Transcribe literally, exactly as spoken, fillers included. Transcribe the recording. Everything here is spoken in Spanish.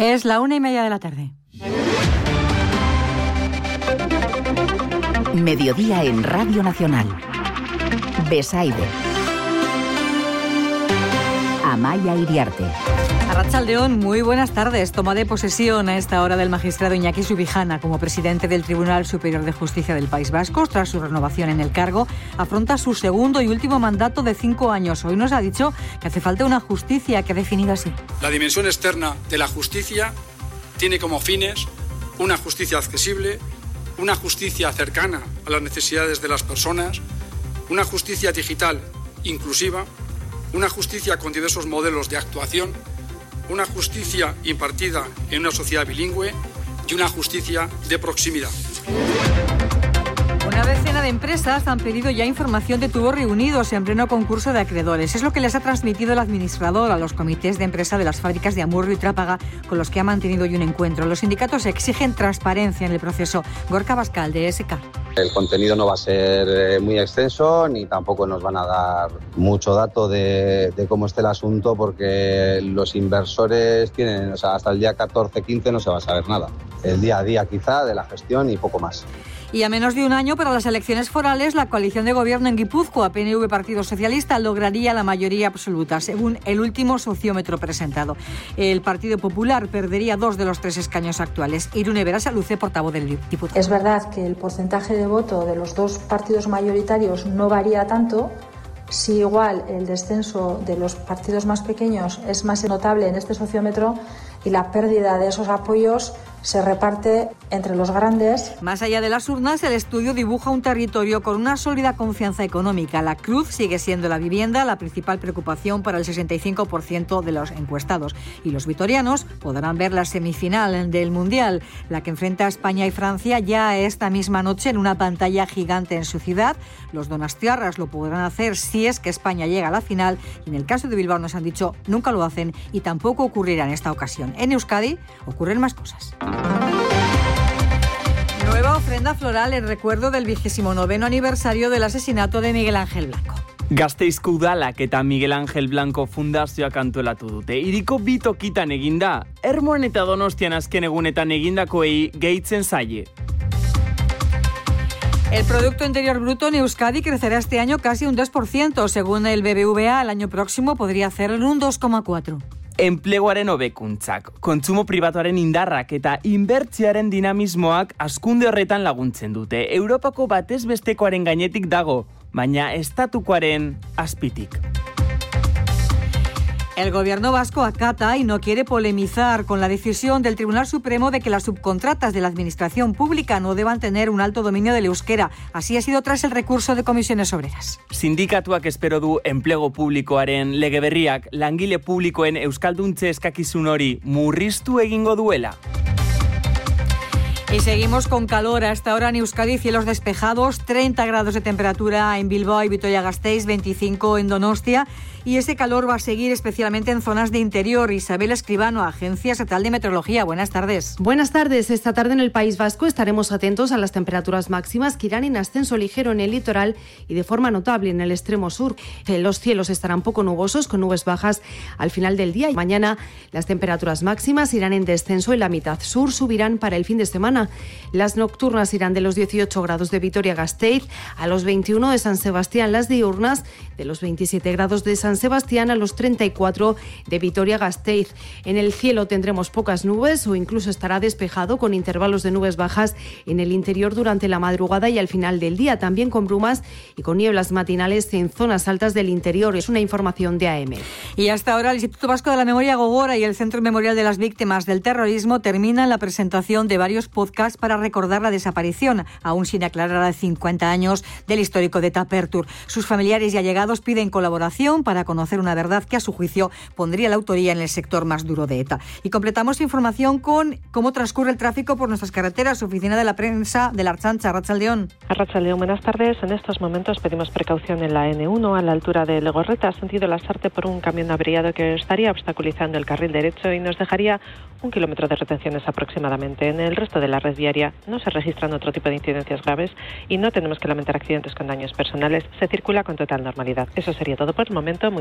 Es la una y media de la tarde. Mediodía en Radio Nacional. Besaide. Amaia Iriarte. Arratsaldeón, muy buenas tardes. Toma de posesión a esta hora del magistrado Iñaki Subijana como presidente del Tribunal Superior de Justicia del País Vasco. Tras su renovación en el cargo, afronta su segundo y último mandato de cinco años. Hoy nos ha dicho que hace falta una justicia que ha definido así. La dimensión externa de la justicia tiene como fines una justicia accesible, una justicia cercana a las necesidades de las personas, una justicia digital inclusiva, una justicia con diversos modelos de actuación, una justicia impartida en una sociedad bilingüe y una justicia de proximidad. Una decena de empresas han pedido ya información de tubos reunidos en pleno concurso de acreedores. Es lo que les ha transmitido el administrador a los comités de empresa de las fábricas de Amurrio y Trápaga, con los que ha mantenido hoy un encuentro. Los sindicatos exigen transparencia en el proceso. Gorka Bascal, de E S K. El contenido no va a ser muy extenso ni tampoco nos van a dar mucho dato de, de cómo esté el asunto, porque los inversores tienen, o sea, hasta el día catorce quince no se va a saber nada. El día a día quizá de la gestión y poco más. Y a menos de un año para las elecciones forales, la coalición de gobierno en Guipúzcoa, P N V Partido Socialista, lograría la mayoría absoluta, según el último sociómetro presentado. El Partido Popular perdería dos de los tres escaños actuales. Irune Berasaluce, portavoz del diputado. Es verdad que el porcentaje de voto de los dos partidos mayoritarios no varía tanto. Si igual el descenso de los partidos más pequeños es más notable en este sociómetro y la pérdida de esos apoyos se reparte entre los grandes. Más allá de las urnas, el estudio dibuja un territorio con una sólida confianza económica. La cruz sigue siendo la vivienda, la principal preocupación para el sesenta y cinco por ciento de los encuestados. Y los vitorianos podrán ver la semifinal del Mundial, la que enfrenta a España y Francia ya esta misma noche en una pantalla gigante en su ciudad. Los donostiarras lo podrán hacer si es que España llega a la final, y en el caso de Bilbao nos han dicho nunca lo hacen y tampoco ocurrirá en esta ocasión. En Euskadi ocurren más cosas. Nueva ofrenda floral en recuerdo del vigésimo noveno aniversario del asesinato de Miguel Ángel Blanco. Gasteizko udalak eta Miguel Ángel Blanco fundazioak antolatu dute. Hiriko bi tokitan eginda, Ermuan eta Donostian azken egunetan egindakoei gehitzen zaie. El Producto Interior Bruto en Euskadi crecerá este año casi un dos por ciento. Según el B B V A, el año próximo podría hacerlo en un dos coma cuatro. Enpleguaren hobekuntzak, kontsumo pribatuaren indarrak eta inbertsioaren dinamismoak hazkunde horretan laguntzen dute. Europako batez bestekoaren gainetik dago, baina estatukoaren azpitik. El gobierno vasco acata y no quiere polemizar con la decisión del Tribunal Supremo de que las subcontratas de la administración pública no deban tener un alto dominio del euskera. Así ha sido tras el recurso de comisiones obreras. Sindikatuak espero du enplego publikoaren lege berriak langile publikoen euskalduntze eskakizun hori murriztu egingo duela. Y seguimos con calor. A esta hora en Euskadi, cielos despejados, treinta grados de temperatura en Bilbao y Vitoria-Gasteiz, veinticinco en Donostia. Y ese calor va a seguir especialmente en zonas de interior. Isabel Escribano, Agencia Estatal de Meteorología. Buenas tardes. Buenas tardes. Esta tarde en el País Vasco estaremos atentos a las temperaturas máximas que irán en ascenso ligero en el litoral y de forma notable en el extremo sur. Los cielos estarán poco nubosos, con nubes bajas al final del día. Y mañana las temperaturas máximas irán en descenso en la mitad sur, subirán para el fin de semana. Las nocturnas irán de los dieciocho grados de Vitoria-Gasteiz a los veintiuno de San Sebastián, las diurnas de los veintisiete grados de San Sebastián a los treinta y cuatro de Vitoria-Gasteiz. En el cielo tendremos pocas nubes o incluso estará despejado con intervalos de nubes bajas en el interior durante la madrugada y al final del día, también con brumas y con nieblas matinales en zonas altas del interior. Es una información de A M. Y hasta ahora el Instituto Vasco de la Memoria Gogora y el Centro Memorial de las Víctimas del Terrorismo terminan la presentación de varios podcasts para recordar la desaparición, aún sin aclarar a cincuenta años, del histórico de Tapertur. Sus familiares y allegados piden colaboración para conocer una verdad que a su juicio pondría la autoría en el sector más duro de ETA. Y completamos información con cómo transcurre el tráfico por nuestras carreteras. Oficina de la Prensa de la Archancha. Arratsaldeón. Arratsaldeón, buenas tardes. En estos momentos pedimos precaución en la N uno a la altura de Legorreta, sentido Lasarte, por un camión averiado que estaría obstaculizando el carril derecho y nos dejaría un kilómetro de retenciones aproximadamente. En el resto de la red viaria no se registran otro tipo de incidencias graves y no tenemos que lamentar accidentes con daños personales. Se circula con total normalidad. Eso sería todo por el momento. Muy